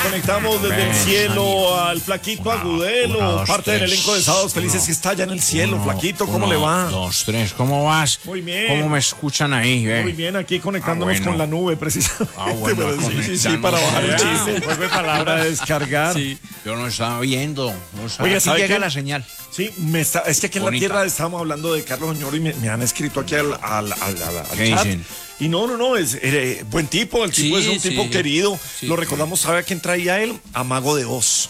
conectamos desde el cielo al Flaquito Agudelo, parte del elenco de Sábados Felices que está allá en el cielo. Flaquito, ¿cómo le va? 2, 3, ¿cómo vas? Muy bien. ¿Cómo me escuchan ahí? Muy bien, aquí conectándonos con la nube, precisamente. Bueno, sí, para bajar el chiste. Juego de palabras, descargar. Sí. Yo no estaba viendo. Oiga, ¿sabe llega qué? la señal. Sí, es que aquí en la tierra estábamos hablando de Carlos Oñoro y me han escrito aquí al ¿Qué chat. dicen? Y no, es buen tipo, el tipo es un tipo querido. Lo recordamos, ¿sabe a quién traía él? A Mago de Oz.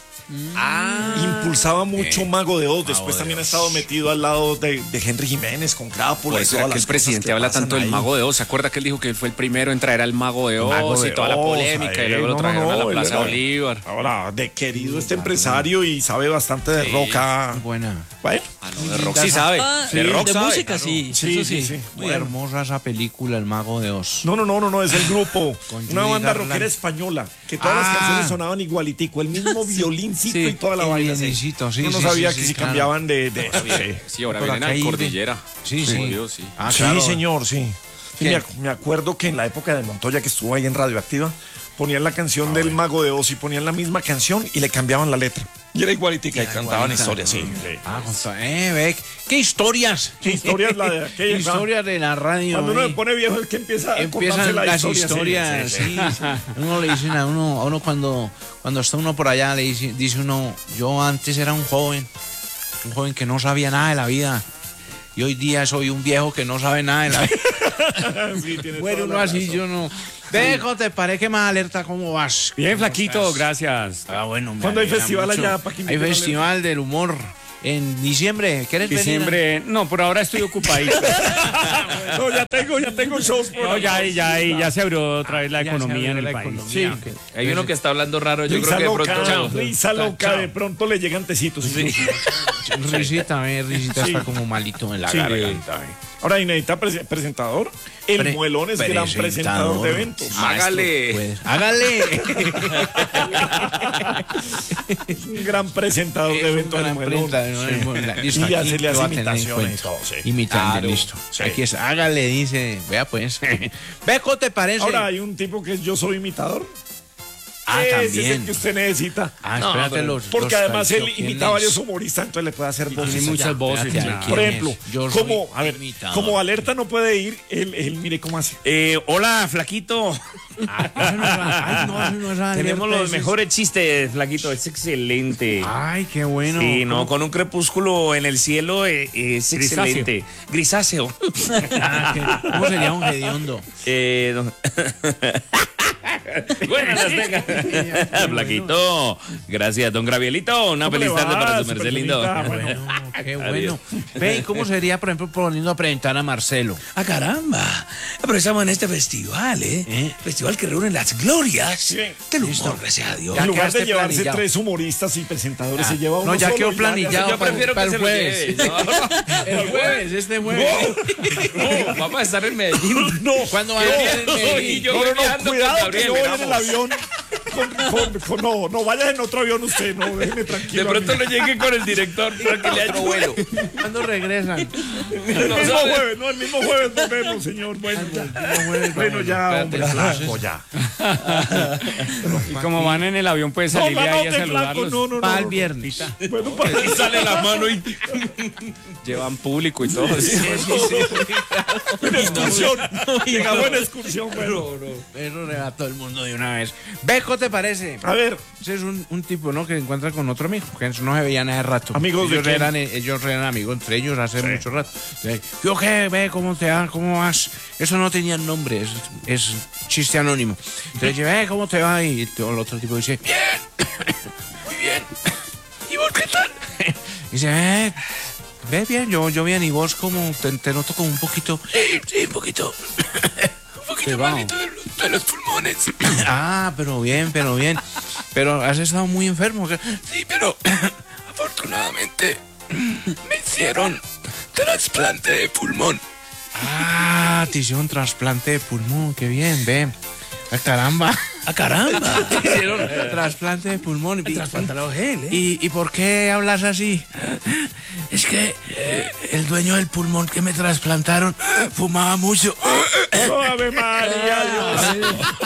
Impulsaba mucho Mago de Oz. Después también ha estado metido al lado de Henry Jiménez con Crápula. Por eso era que el presidente habla tanto del Mago de Oz. ¿Se acuerda que él dijo que él fue el primero en traer al Mago de Oz y toda la polémica? Y luego lo trajeron a la Plaza Bolívar. Ahora, de querido este empresario y sabe bastante de rock. Buena. Bueno, De rock sí sabe. De rock sabe. música sí. sí. Muy hermosa esa película, El Mago de Oz. No, es el grupo. Con Una Judy banda Garland. rockera española. Que todas las canciones sonaban igualitico. El mismo violincito y toda la vaina. Biencito, sí, Yo no sí, sabía sí, que si claro. cambiaban de Sí, ahora Por vienen acá a hay Cordillera. Sí. Dios, sí. Ah, Sí, claro. señor, sí. Sí, ¿Qué? me acuerdo que en la época de Montoya, que estuvo ahí en Radioactiva, ponían la canción del Mago de Oz y ponían la misma canción y le cambiaban la letra. Y era igualitica y cantaban historias, sí. Ah, ve, ¿qué historias? ¿Qué historia es la de aquella? Historias de la radio. Cuando uno se pone viejo es que empieza a contarse Empiezan la las historia. historias, sí. Uno le dicen a uno cuando está uno por allá, dice uno, yo antes era un joven que no sabía nada de la vida. Y hoy día soy un viejo que no sabe nada de la vida. Sí, tiene Bueno, toda uno la así, razón. yo no. Dejo, te parece que más alerta, ¿cómo vas? Bien, Flaquito, gracias. Ah, bueno. me ¿Cuándo hay alegra festival mucho. allá para que Hay inviten a festival del humor en diciembre. ¿Quieres venir? Diciembre, no, por ahora estoy ocupadito. No, ya tengo shows por No, ya se abrió otra vez la Ya se economía en abrió el la país. economía, Sí. ok. Hay uno que está hablando raro. Yo Risa creo que de loca, pronto. risa loca, de pronto le llegan tecitos. incluso. Risita Sí. está como malito en la Sí. garganta. Ahora, y necesita presentador. El Muelón es gran presentador de eventos. Hágale. Pues, hágale. Es un gran presentador de eventos. El Muelón. Listo, Y ya aquí se le lo hace va a tener en imitaciones y cuenta. todo, sí. Imitando, Claro, listo. sí. Aquí es, hágale, dice. Vea pues. Ve, ¿cómo te parece? Ahora hay un tipo que es Yo Soy Imitador. Ah, Ese es el también. que usted necesita. Ah, No, espérate, pero- Porque además él imita imita a varios humoristas, entonces le puede hacer voces. tiene muchas voces, espérate, claro. ¿quién Por es? ejemplo, Yo soy como, a ver, imitador. como Alerta no puede ir, él mire cómo hace. Hola, Flaquito. Tenemos los mejores chistes, Flaquito. Es excelente. Ay, qué bueno. Sí, no, con un crepúsculo en el cielo es Grisáceo. excelente. Grisáceo. ¿Cómo sería un hediondo? Buenas las tengas. Flaquito. Gracias, don Gravielito. Una ¿Cómo le feliz tarde va? para su merced lindo. Superfinita, bueno. Qué bueno. Ve, ¿y cómo sería, por ejemplo, poniendo a presentar a Marcelo? ¡Ah, caramba! Pero estamos en este festival, ¿eh? Festival que reúne las glorias Sí. del humor, gracias a Dios. Ya En lugar de quedaste llevarse planillado. 3 humoristas y presentadores, se lleva uno No, ya solo quedó y planillado Yo prefiero para que el se lo jueves. lleve. ¿no? El jueves, este jueves. No, vamos a estar en Medellín. No, ¿Cuándo va a venir en Medellín? Y yo voy viajando con cuidado que Gabriel, yo voy en el vamos. avión. No vayas en otro avión usted, no, déjeme tranquilo. De pronto amigo. le llegue con el director para que le Otro ayude. vuelo. ¿Cuándo regresan? El mismo jueves volvemos, señor. Bueno, ya, hombre, flaco, ya. Y como van en el avión, puede salir de ahí a saludarlos. no. Para el viernes. Bueno, para Y sale la mano y llevan público y todo. en excursión. Llegamos en excursión, bueno. Eso le va a todo el mundo de una vez. Beco, ¿te parece? A ver, Ese es un tipo, ¿no? Que se encuentra con otro amigo, que no se veían hace rato. ¿Amigos de quién? Ellos eran amigos entre ellos hace mucho rato. Entonces, ¿yo qué? Ve, ¿cómo te va? ¿Cómo vas? Eso no tenía nombre, es chiste anónimo. Entonces, yo, ¿cómo te va? Y el otro tipo dice, bien, muy bien. ¿Y vos qué tal? Dice, ve bien, yo bien, y vos como te noto como un poquito. Sí, un poquito. Un poquito va? malito de los pulmones. Ah, pero bien. Pero has estado muy enfermo. ¿Qué? Sí, pero afortunadamente me hicieron trasplante de pulmón. Ah, te hicieron trasplante de pulmón, qué bien, ve. Ah, caramba. ¡Ah, caramba! Te hicieron trasplante de pulmón. Trasplantado él, ¿eh? ¿Y por qué hablas así? Es que el dueño del pulmón que me trasplantaron fumaba mucho. Ave María, Dios.